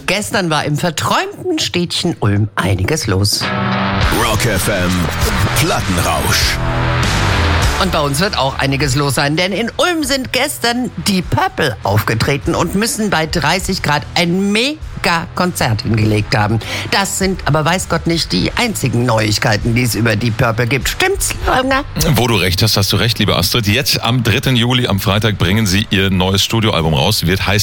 Gestern war im verträumten Städtchen Ulm einiges los. Rock FM Plattenrausch. Und bei uns wird auch einiges los sein, denn in Ulm sind gestern die Purple aufgetreten und müssen bei 30 Grad ein Mega-Konzert hingelegt haben. Das sind aber weiß Gott nicht die einzigen Neuigkeiten, die es über die Purple gibt. Stimmt's, Holger? Wo du recht hast, hast du recht, liebe Astrid. Jetzt am 3. Juli, am Freitag, bringen sie ihr neues Studioalbum raus. Wird heißen